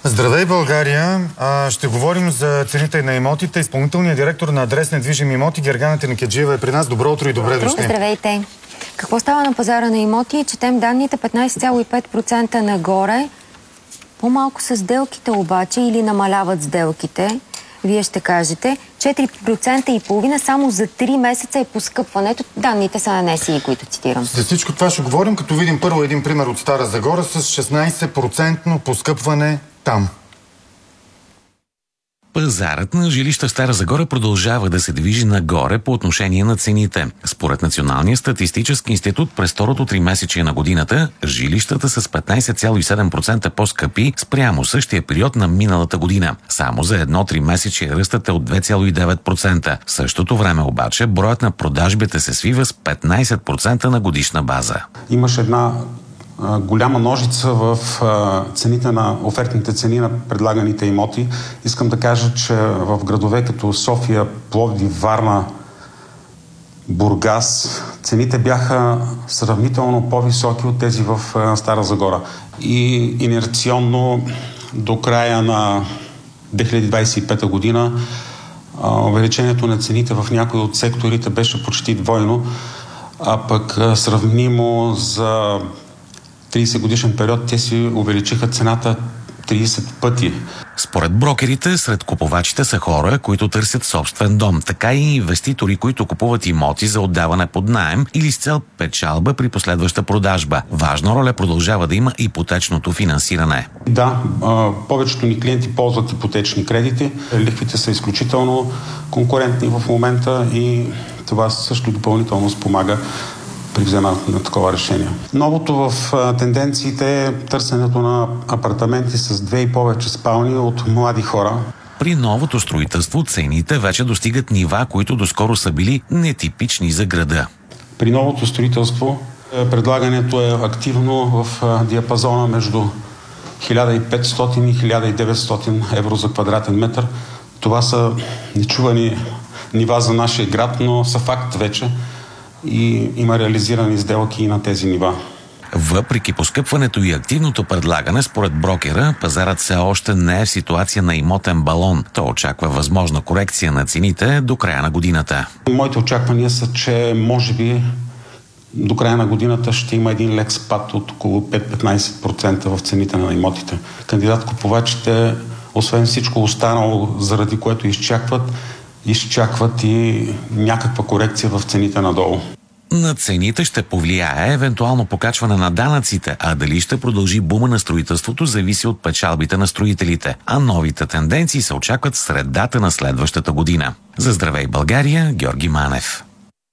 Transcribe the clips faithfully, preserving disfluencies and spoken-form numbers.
Здравей, България! А, ще говорим за цените на имотите. Изпълнителният директор на Адрес недвижими имоти Гергана Тенекеджиева е при нас. Добро утро и добре дошли. Здравейте! Какво става на пазара на имоти? Четем данните петнайсет цяло и пет процента нагоре. По-малко са сделките обаче или намаляват сделките. Вие ще кажете. четири процента и половина само за три месеца е поскъпването. Данните са на Н С И, които цитирам. За всичко това ще говорим, като видим първо един пример от Стара Загора с шестнайсет процента поскъпване там. Пазарът на жилища в Стара Загора продължава да се движи нагоре по отношение на цените. Според Националния статистически институт през второто тримесечие на годината, жилищата с петнайсет цяло и седем процента по-скъпи спрямо същия период на миналата година. Само за едно тримесечие ръстът е от две цяло и девет процента. В същото време обаче броят на продажбите се свива с петнайсет процента на годишна база. Имаш една голяма ножица в цените на офертните цени на предлаганите имоти. Искам да кажа, че в градове като София, Пловдив, Варна, Бургас, цените бяха сравнително по-високи от тези в Стара Загора. И инерционно до края на две хиляди двайсет и пета година увеличението на цените в някои от секторите беше почти двойно, а пък сравнимо за трийсет годишен период те си увеличиха цената трийсет пъти. Според брокерите, сред купувачите са хора, които търсят собствен дом, така и инвеститори, които купуват имоти за отдаване под наем или с цел печалба при последваща продажба. Важна роля продължава да има ипотечното финансиране. Да, повечето ни клиенти ползват ипотечни кредити. Лихвите са изключително конкурентни в момента и това също допълнително спомага при вземането на такова решение. Новото в тенденциите е търсенето на апартаменти с две и повече спални от млади хора. При новото строителство цените вече достигат нива, които доскоро са били нетипични за града. При новото строителство предлагането е активно в диапазона между хиляда и петстотин и хиляда и деветстотин евро за квадратен метър. Това са нечувани нива за нашия град, но са факт вече. И има реализирани сделки и на тези нива. Въпреки поскъпването и активното предлагане, според брокера, пазарът все още не е в ситуация на имотен балон. Той очаква възможна корекция на цените до края на годината. Моите очаквания са, че може би до края на годината ще има един лек спад от около пет до петнайсет процента в цените на имотите. Кандидат-купувачите, освен всичко останало, заради което изчакват, изчакват и някаква корекция в цените надолу. На цените ще повлияе евентуално покачване на данъците, а дали ще продължи бума на строителството зависи от печалбите на строителите, а новите тенденции се очакват в средата на следващата година. За Здравей, България, Георги Манев.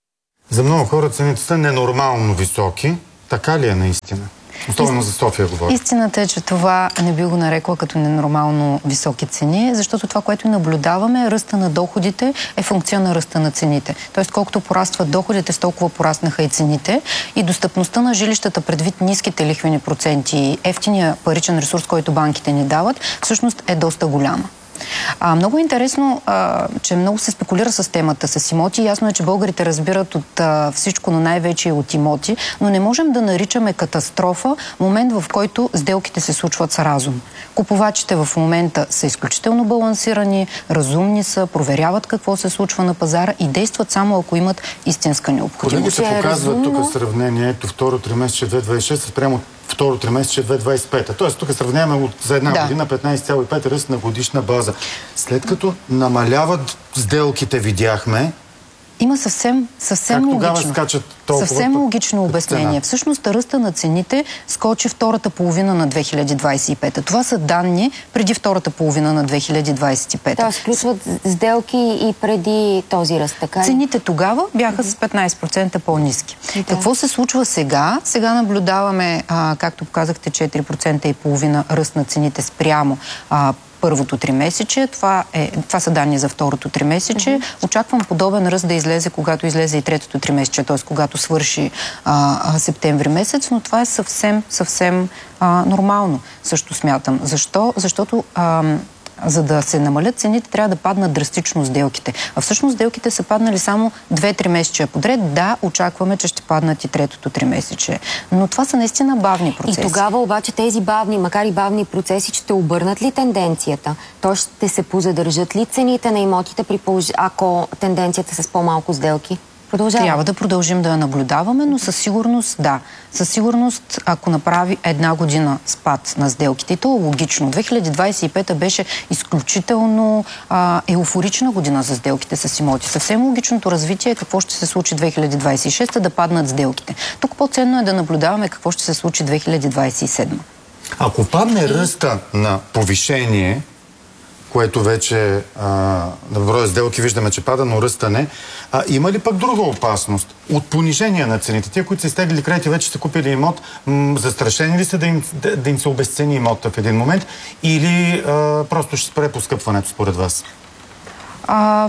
За много хора цените са ненормално високи. Така ли е наистина? Особено за София говоря. Истината е, че това не би го нарекла като ненормално високи цени, защото това, което наблюдаваме, ръста на доходите е функция на ръста на цените. Тоест, колкото порастват доходите, с толкова пораснаха и цените. И достъпността на жилищата предвид ниските лихвени проценти и ефтиния паричен ресурс, който банките ни дават, всъщност е доста голяма. А, много е интересно, а, че много се спекулира с темата с имоти. Ясно е, че българите разбират от а, всичко, но най-вече от имоти, но не можем да наричаме катастрофа момент, в който сделките се случват с разум. Купувачите в момента са изключително балансирани, разумни са, проверяват какво се случва на пазара и действат само ако имат истинска необходимост. Колегите показват тук сравнението второ тримесечие две хиляди двадесет и шеста спрямо второ тримесечие две хиляди двадесет и пета. Тоест тук сравняваме за една да. година петнайсет цяло и пет ръст на годишна база. След като намаляват сделките, видяхме, има съвсем, съвсем логично, съвсем логично обяснение. Цена. Всъщност ръста на цените скочи втората половина на две хиляди двадесет и пета. Това са данни преди втората половина на две хиляди двадесет и пета. Тоест включват сделки и преди този ръст, така ли? Цените тогава бяха с петнайсет процента по-ниски. Да. Какво се случва сега? Сега наблюдаваме, а, както показахте, четири процента и половина ръст на цените спрямо а, първото тримесечие. Това, е, това са данни за второто тримесечие. Mm-hmm. Очаквам подобен ръст да излезе, когато излезе и третото тримесечие, т.е. когато свърши а, а, септември месец, но това е съвсем, съвсем а, нормално, също смятам. Защо? Защото а, за да се намалят цените, трябва да паднат драстично сделките. А всъщност сделките са паднали само две-три месечия подред. Да, очакваме, че ще паднат и третото три месече. Но това са наистина бавни процеси. И тогава обаче тези бавни, макар и бавни процеси, ще обърнат ли тенденцията? То ще се позадържат ли цените на имотите, при полож... ако тенденцията е с по-малко сделки? Продължава. Трябва да продължим да я наблюдаваме, но със сигурност да. Със сигурност, ако направи една година спад на сделките, и то е логично. две хиляди двадесет и пета беше изключително а, еуфорична година за сделките с имоти. Съвсем логичното развитие е какво ще се случи две хиляди двадесет и шеста, да паднат сделките. Тук по-ценно е да наблюдаваме какво ще се случи две хиляди двадесет и седма. Ако падне ръста на повишение, което вече а, на броя сделки виждаме, че пада, но ръста не. А, има ли пък друга опасност? От понижение на цените. Те, които са изтегли кредити, вече са купили имот, м- застрашени ли са да им, да, да им се обезцени имота в един момент или а, просто ще спре поскъпването според вас? А...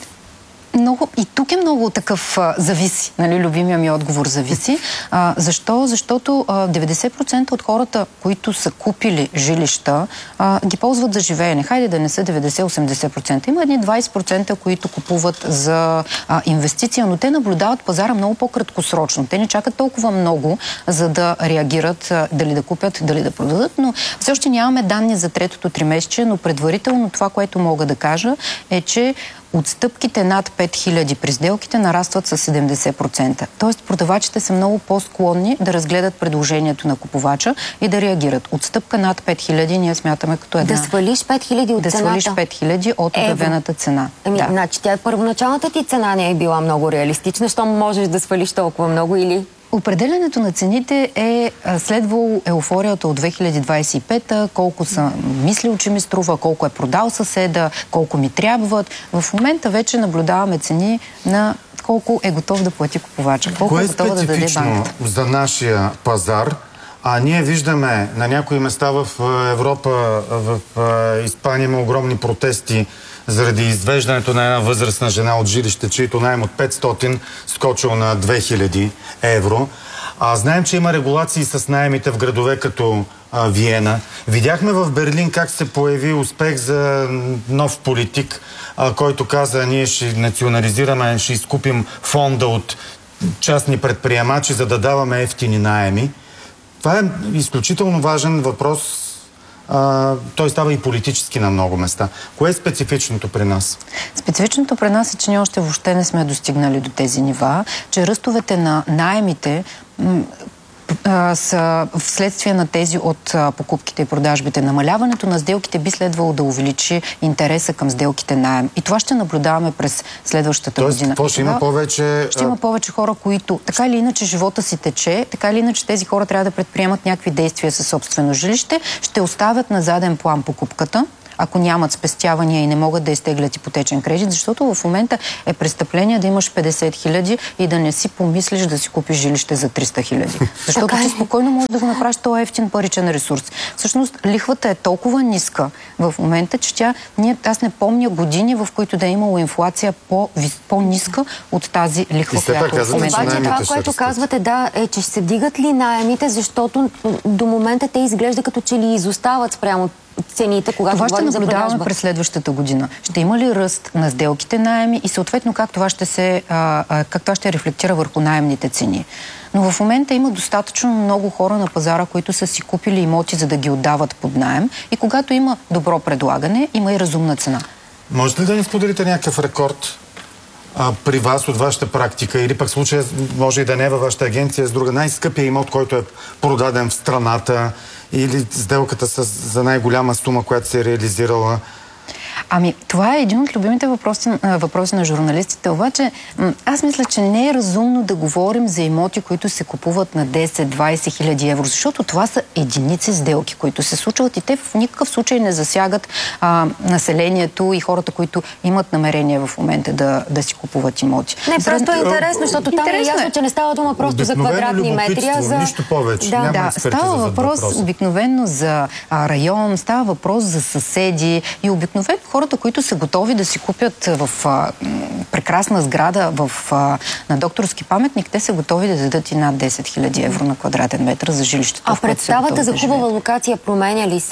Много, и тук е много такъв а, зависи, нали, любимия ми отговор зависи. А, защо? Защото а, деветдесет процента от хората, които са купили жилища, а, ги ползват за живеене. Хайде да не са деветдесет-осемдесет процента. Има едни двадесет процента, които купуват за а, инвестиция, но те наблюдават пазара много по-краткосрочно. Те не чакат толкова много, за да реагират, а, дали да купят, дали да продадат, но все още нямаме данни за третото тримесечие, но предварително това, което мога да кажа, е, че отстъпките над пет хиляди при сделките нарастват с седемдесет процента. Тоест продавачите са много по-склонни да разгледат предложението на купувача и да реагират. Отстъпка над пет хиляди ние смятаме като една... Да свалиш пет хиляди от да цената? Да свалиш пет хиляди от обявената цена. Ами, да. Значи тя първоначалната ти цена не е била много реалистична, щом можеш да свалиш толкова много или... Определенето на цените е следвало еуфорията от две хиляди двадесет и пета, колко са мислил, че ми струва, колко е продал съседа, колко ми трябват. В момента вече наблюдаваме цени на колко е готов да плати купувача, колко Кое е готов да даде банката. за нашия пазар? А ние виждаме на някои места в Европа, в Испания има огромни протести заради извеждането на една възрастна жена от жилище, чието наем от петстотин скочил на две хиляди евро. А знаем, че има регулации с наемите в градове като а, Виена. Видяхме в Берлин как се появи успех за нов политик, а, който каза, ние ще национализираме, ще изкупим фонда от частни предприемачи, за да даваме ефтини наеми. Това е изключително важен въпрос. Uh, той става и политически на много места. Кое е специфичното при нас? Специфичното при нас е, че ние още въобще не сме достигнали до тези нива, че ръстовете на наемите са вследствие на тези от покупките и продажбите. Намаляването на сделките би следвало да увеличи интереса към сделките наем. И това ще наблюдаваме през следващата Тоест, година. Тоест, ще има повече... Ще има повече хора, които така или иначе живота си тече, така или иначе тези хора трябва да предприемат някакви действия със собствено жилище, ще оставят на заден план покупката, ако нямат спестявания и не могат да изтеглят ипотечен кредит, защото в момента е престъпление да имаш петдесет хиляди и да не си помислиш да си купиш жилище за триста хиляди. Защото ти спокойно можеш да го направиш този ефтин паричен ресурс. Всъщност лихвата е толкова ниска в момента, че тя, ние, аз не помня години, в които да е имало инфлация по, по-ниска от тази лихва, която в момента. Обаче това, което казвате, да, е, че ще се вдигат ли наемите, защото до момента те изглежда като че ли изостават спрямо цените, когато това ще говорим за продажба. наблюдаваме през следващата година. Ще има ли ръст на сделките наеми и съответно как това ще се, а, а, как това ще рефлектира върху наемните цени. Но в момента има достатъчно много хора на пазара, които са си купили имоти, за да ги отдават под наем. И когато има добро предлагане, има и разумна цена. Можете ли да ни споделите някакъв рекорд а, при вас от вашата практика или пък случая може и да не е във вашата агенция с друга най-скъпия имот, който е продаден в страната или сделката с, за най-голяма сума, която се е реализирала? Ами, това е един от любимите въпроси, въпроси на журналистите, обаче аз мисля, че не е разумно да говорим за имоти, които се купуват на десет-двадесет хиляди евро, защото това са единици сделки, които се случват и те в никакъв случай не засягат а, населението и хората, които имат намерение в момента да, да си купуват имоти. Не, просто е интересно, защото там е ясно, че не става дума просто за квадратни метри, а за... Нищо повече. Да, да става въпрос обикновено за а, район, става въпрос за съседи и обикновено хората, които са готови да си купят в а, прекрасна сграда в, а, на Докторски паметник, те са готови да дадат и над десет хиляди евро на квадратен метър за жилището. А представата за хубава локация променя ли се?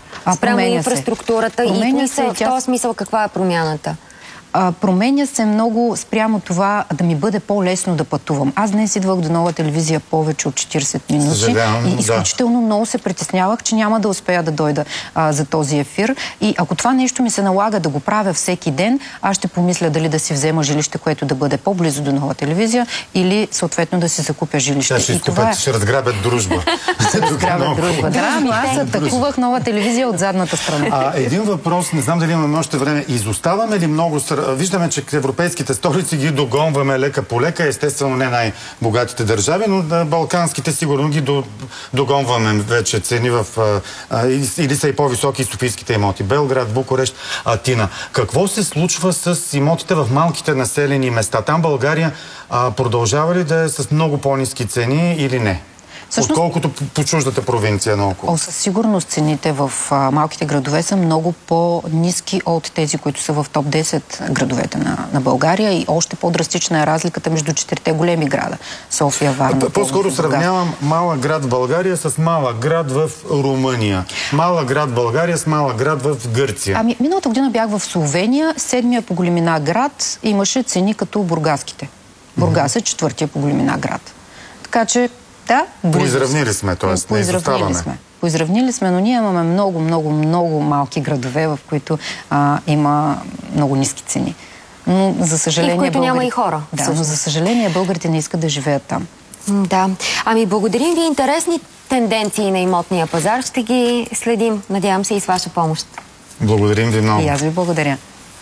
А, спрямо променя инфраструктурата се. и Променя кои се са, и в тя- този смисъл каква е промяната? А, променя се много спрямо това да ми бъде по-лесно да пътувам. Аз днес идвах до Нова телевизия повече от четирийсет минути Съжалявам, и да. изключително много се притеснявах, че няма да успея да дойда а, за този ефир. И ако това нещо ми се налага да го правя всеки ден, аз ще помисля дали да си взема жилище, което да бъде по-близо до Нова телевизия, или съответно да си закупя жилище. Тя ще, И изкупят, е... ще разграбят дружба. Разграбят дружба. Да, но аз атакувах Нова телевизия от задната страна. А, един въпрос, не знам дали имаме още време. Изоставаме ли много? Виждаме, че европейските столици ги догонваме лека по лека, естествено не най-богатите държави, но да, балканските сигурно ги до, догонваме вече цени в... А, или са и по-високи софийските имоти. Белград, Букурещ, Атина. Какво се случва с имотите в малките населени места? Там България а, продължава ли да е с много по-ниски цени или не? Всъщност, отколкото по, по чуждата провинция наоколо. О, със сигурност цените в а, малките градове са много по-ниски от тези, които са в топ десет градовете на, на България, и още по-драстична е разликата между четирите големи града. София, Варна, По-скоро сравнявам малък град в България с малък град в Румъния. Малък град в България с малък град в Гърция. Ами, миналата година бях в Словения, седмия по големина град, имаше цени като бургаските. Бургас е четвъртия по големина град. Така че да, поизравнили сме, т.е. не изоставаме. Сме. Поизравнили сме, но ние имаме много, много, много малки градове, в които а, има много ниски цени. Но, за съжаление, и в които българите... няма и хора. Да, но за съжаление българите не искат да живеят там. Да. Ами благодарим ви. Интересни тенденции на имотния пазар. Ще ги следим, надявам се, и с ваша помощ. Благодарим ви много. И аз ви благодаря.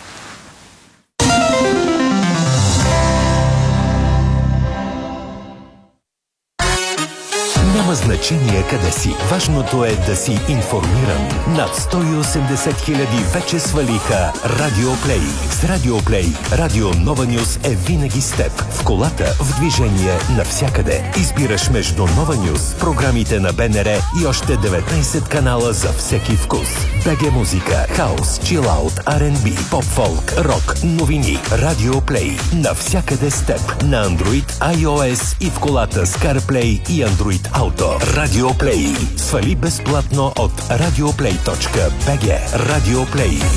Няма значение къде си. Важното е да си информиран. Над сто и осемдесет хиляди вече свалиха Радио Плей. С Радио Плей Радио Нова Нюз е винаги с теб. В колата, в движение, навсякъде. Избираш между Нова Нюз, програмите на БНР и още деветнайсет канала за всеки вкус. БГ музика, хаус, чилаут, Ар енд Би, поп-фолк, рок, новини. Радио Плей. Навсякъде с теб. На Android, iOS и в колата с CarPlay и Android Auto. Радио Плей. Свали безплатно от радиоплей точка би джи. Радио Плей.